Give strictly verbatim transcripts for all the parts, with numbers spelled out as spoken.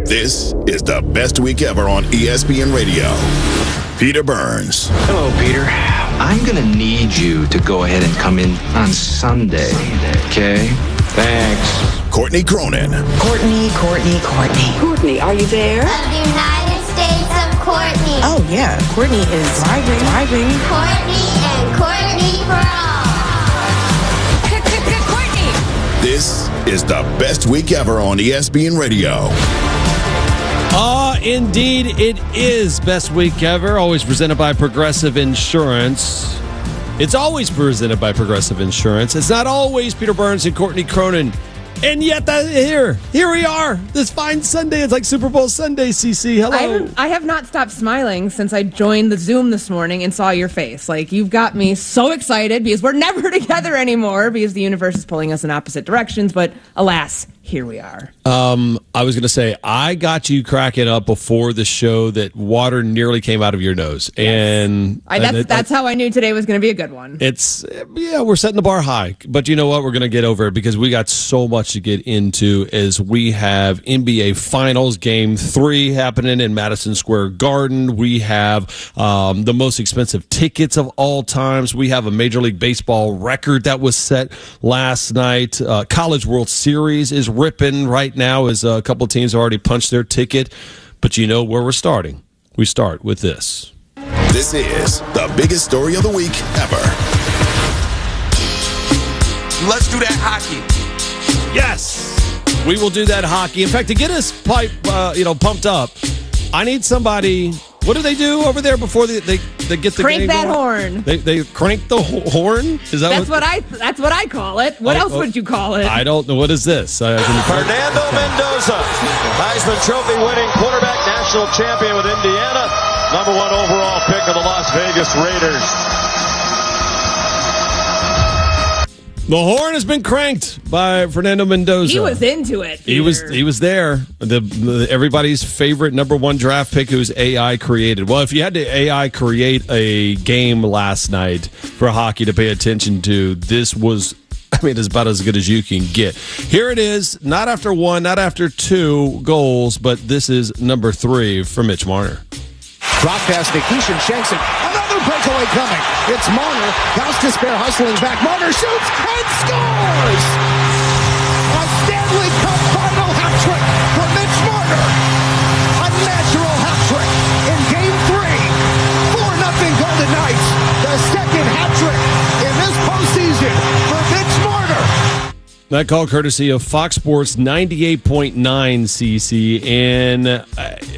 This is the best week ever on E S P N Radio. Peter Burns. Hello, Peter. I'm going to need you to go ahead and come in on Sunday. Okay? Thanks. Courtney Cronin. Courtney, Courtney, Courtney. Courtney, are you there? Of the United States of Courtney. Oh, yeah. Courtney is driving. Driving. Courtney and Courtney for all. Courtney! This is the best week ever on E S P N Radio. Ah, uh, indeed, it is best week ever. Always presented by Progressive Insurance. It's always presented by Progressive Insurance. It's not always Peter Burns and Courtney Cronin. And yet, that, here, here we are. This fine Sunday. It's like Super Bowl Sunday, C C. Hello. I, haven't, I have not stopped smiling since I joined the Zoom this morning and saw your face. Like, you've got me so excited because we're never together anymore because the universe is pulling us in opposite directions. But alas, here we are. Um, I was going to say, I got you cracking up before the show that water nearly came out of your nose. Yes. And I, that's, and it, that's how I knew today was going to be a good one. It's, yeah, we're setting the bar high. But you know what? We're going to get over it because we got so much to get into as we have N B A Finals Game three happening in Madison Square Garden. We have um, the most expensive tickets of all times. We have a Major League Baseball record that was set last night. Uh, College World Series is ripping right now as a couple of teams have already punched their ticket. But you know where we're starting. We start with this. This is the biggest story of the week ever. Let's do that hockey. Yes, we will do that hockey. In fact, to get us pipe, uh, you know, pumped up, I need somebody. What do they do over there before they they, they get the crank game that going? horn? They they crank the ho- horn. Is that that's what, what I that's what I call it? What oh, else oh, would you call it? I don't know. What is this? I Fernando Mendoza, Heisman Trophy winning quarterback, national champion with Indiana, number one overall pick of the Las Vegas Raiders. The horn has been cranked by Fernando Mendoza. He was into it. Peter. He was he was there. The, the everybody's favorite number one draft pick, who's A I created. Well, if you had to A I create a game last night for hockey to pay attention to, this was, I mean, it's about as good as you can get. Here it is, not after one, not after two goals, but this is number three for Mitch Marner. Drop pass, Nikishin shanks it. Another breakaway coming. It's Marner. Gostisbehere hustling back. Marner shoots and scores! A Stanley Cup final hat trick for Mitch Marner. A natural hat trick in Game three. four nothing Golden Knights. The second hat trick in this postseason for Mitch Marner. That call courtesy of Fox Sports ninety-eight point nine, C C. And uh,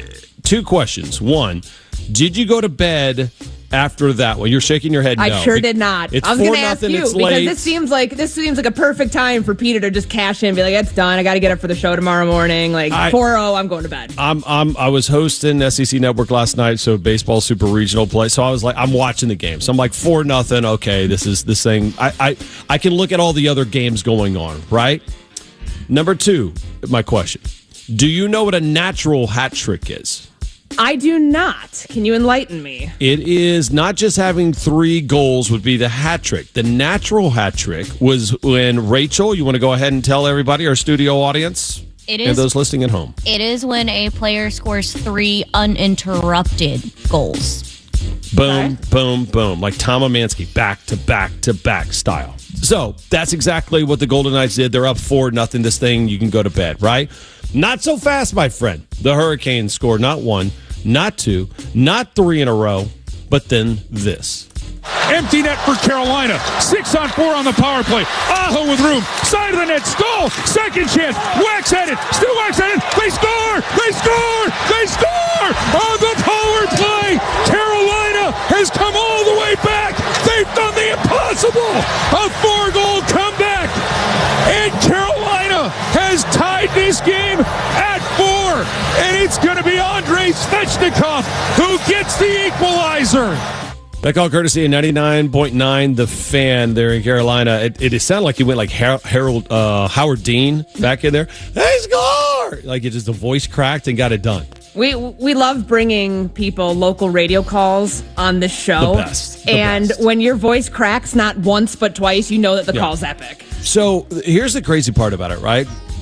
two questions. One, did you go to bed after that one? You're shaking your head no. I sure did not. It's I was four going to ask nothing, you it's because late. this seems like this seems like a perfect time for Peter to just cash in and be like, it's done. I got to get up for the show tomorrow morning. Like four oh, I'm going to bed. I'm, I'm, I was hosting S E C Network last night, so baseball super regional play. So I was like, I'm watching the game. So I'm like, four nothing. Okay, this is this thing. I, I, I can look at all the other games going on, right? Number two, my question. Do you know what a natural hat trick is? I do not. Can you enlighten me? It is not just having three goals would be the hat trick. The natural hat trick was when, Rachel, you want to go ahead and tell everybody, our studio audience, it is, and those listening at home. It is when a player scores three uninterrupted goals. Boom, okay. boom, boom. Like Tom Amansky, back to back to back style. So that's exactly what the Golden Knights did. They're up four nothing. This thing, you can go to bed, right? Not so fast, my friend. The Hurricanes scored not one, not two, not three in a row, but then this. Empty net for Carolina. Six on four on the power play. Aho with room. Side of the net. Stahl. Second chance. Wax at it. Still Wax at it. They score. They score. They score. On the power play. Carolina has come all the way back. They've done the impossible. A four-goal comeback. And Carolina has tied this game at four. And it's going to be Andrei Svechnikov who gets the equalizer. That call courtesy of ninety-nine point nine The Fan there in Carolina. It, it sounded like he went like Har- Harold uh, Howard Dean back in there. They score! Like it just the voice cracked and got it done. We we love bringing people local radio calls on this show. The best. The and best. when your voice cracks not once but twice, you know that the yeah. call's epic. So here's the crazy part about it, right?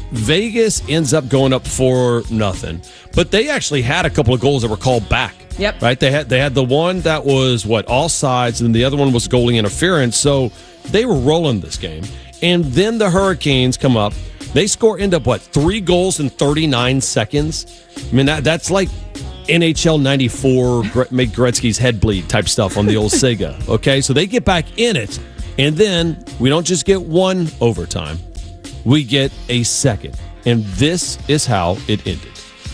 Vegas ends up going up for nothing, but they actually had a couple of goals that were called back. Yep. Right. They had they had the one that was what all sides, and the other one was goalie interference. So they were rolling this game, and then the Hurricanes come up. They score, end up what three goals in thirty-nine seconds. I mean that that's like N H L ninety-four make Gretzky's head bleed type stuff on the old Sega. Okay, so they get back in it, and then we don't just get one overtime. We get a second. And this is how it ended.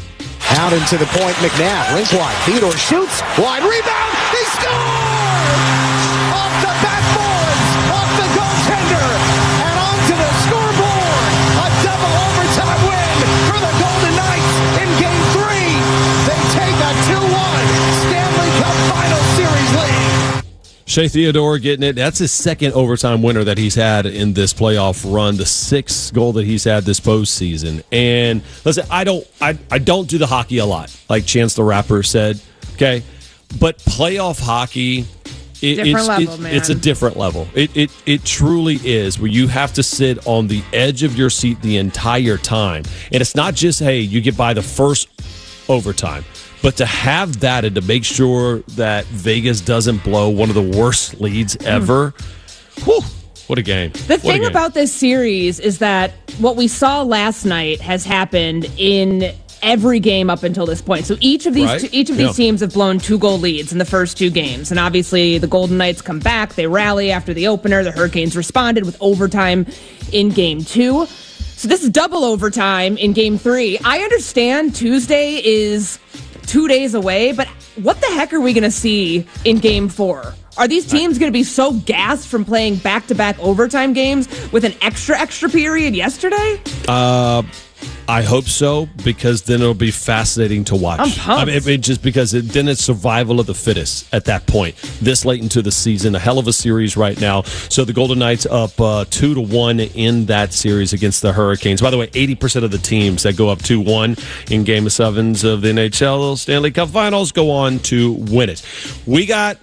Out into the point, McNabb, rink wide, Theodore shoots, wide rebound, he scores! Off the backboards, off the goaltender, and onto the scoreboard. A double overtime win for the Golden Knights in Game three. They take a two one Stanley Cup Final Series lead. Shea Theodore getting it. That's his second overtime winner that he's had in this playoff run. The sixth goal that he's had this postseason. And listen, I don't, I, I don't do the hockey a lot, like Chance the Rapper said. Okay, but playoff hockey, it, different it's, level, it, man. it's a different level. It, it, it truly is, where you have to sit on the edge of your seat the entire time, and it's not just hey, you get by the first overtime. But to have that and to make sure that Vegas doesn't blow one of the worst leads ever, mm. whew, what a game. The what thing about this series is that what we saw last night has happened in every game up until this point. So each of these right? two, each of these yeah. teams have blown two goal leads in the first two games. And obviously the Golden Knights come back, they rally after the opener. The Hurricanes responded with overtime in game two. So this is double overtime in game three. I understand Tuesday is two days away, but what the heck are we going to see in game four? Are these teams going to be so gassed from playing back-to-back overtime games with an extra, extra period yesterday? Uh, I hope so, because then it'll be fascinating to watch. I'm pumped. I mean, it, just because it, then it's survival of the fittest at that point. This late into the season, a hell of a series right now. So the Golden Knights up uh, two to one in that series against the Hurricanes. By the way, eighty percent of the teams that go up two one in Game Sevens of the N H L Stanley Cup Finals go on to win it. We got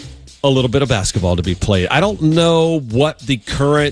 a little bit of basketball to be played. I don't know what the current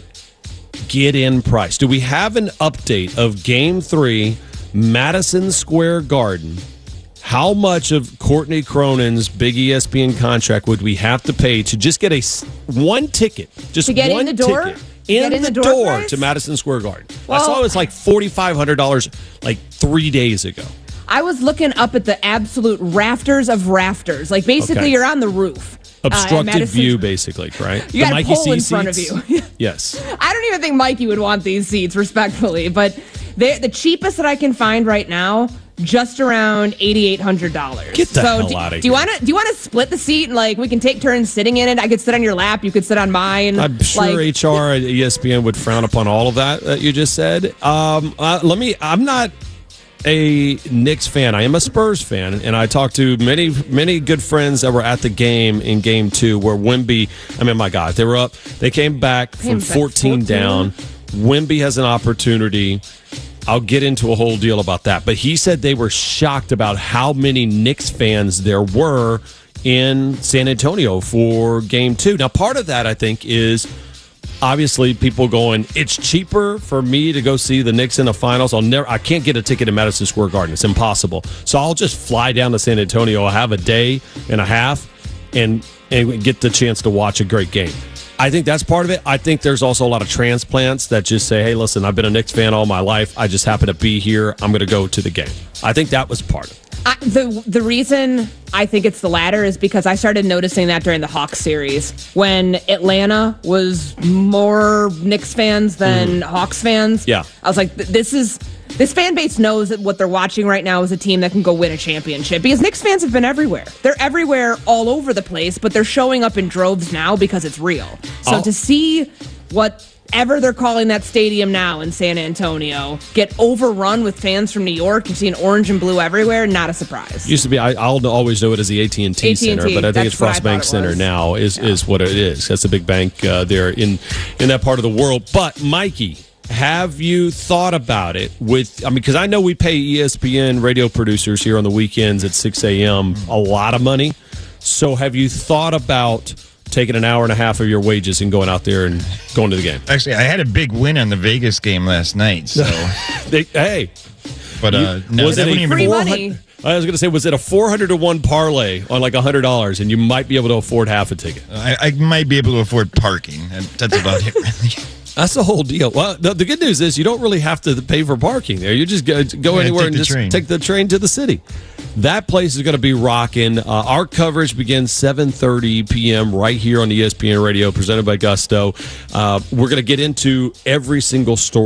get-in price. Do we have an update of Game three, Madison Square Garden? How much of Courtney Cronin's big E S P N contract would we have to pay to just get a one ticket, just to get one in the door? ticket in, in the, the door, door to Madison Square Garden? Well, I saw it was like forty-five hundred dollars like three days ago. I was looking up at the absolute rafters of rafters. Like, basically, Okay. you're on the roof. Obstructed uh, view, basically, right? You got the a Mikey pole C in front of seats? you. Yes. I don't even think Mikey would want these seats, respectfully. But the cheapest that I can find right now, just around eighty-eight hundred dollars. Get the so hell do, out of do you here. want to? Do you want to split the seat and like we can take turns sitting in it? I could sit on your lap. You could sit on mine. I'm sure like, H R at E S P N would frown upon all of that that you just said. Um, uh, let me. I'm not a Knicks fan. I am a Spurs fan, and I talked to many, many good friends that were at the game in Game Two, where Wemby. I mean, my God, they were up. They came back Came from back fourteen down. Wemby has an opportunity. I'll get into a whole deal about that, but he said they were shocked about how many Knicks fans there were in San Antonio for Game Two. Now, part of that, I think, is obviously people going, it's cheaper for me to go see the Knicks in the finals. I'll never, I can't get a ticket in Madison Square Garden. It's impossible. So I'll just fly down to San Antonio. I'll have a day and a half and, and get the chance to watch a great game. I think that's part of it. I think there's also a lot of transplants that just say, hey, listen, I've been a Knicks fan all my life. I just happen to be here. I'm going to go to the game. I think that was part of it. I, the the reason I think it's the latter is because I started noticing that during the Hawks series when Atlanta was more Knicks fans than mm. Hawks fans. Yeah, I was like, this is this fan base knows that what they're watching right now is a team that can go win a championship because Knicks fans have been everywhere. They're everywhere, all over the place, but they're showing up in droves now because it's real. So oh. to see what. Ever they're calling that stadium now in San Antonio get overrun with fans from New York and seeing orange and blue everywhere, not a surprise. Used to be, I, I'll always know it as the A T and T Center, but I think that's it's Frost Bank it Center was. now is, Yeah. is what it is. That's a big bank uh, there in, in that part of the world. But, Mikey, have you thought about it with, I mean, because I know we pay E S P N radio producers here on the weekends at six a.m. a lot of money. So have you thought about taking an hour and a half of your wages and going out there and going to the game. Actually, I had a big win on the Vegas game last night. So, they, hey, but uh, no, was that it wouldn't a even Free four money. hundred? I was going to say, was it a four hundred to one parlay on like one hundred dollars, and you might be able to afford half a ticket? I, I might be able to afford parking. And that's about it, really. That's the whole deal. Well, the, the good news is you don't really have to pay for parking there. You just go, go Yeah, anywhere take and the just train. take the train to the city. That place is going to be rocking. Uh, our coverage begins seven thirty p.m. right here on E S P N Radio, presented by Gusto. Uh, we're going to get into every single story